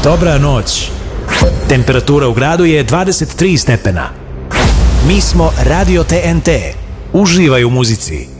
Dobra noć. Temperatura u gradu je 23 stepena. Mi smo Radio TNT. Uživaj u muzici.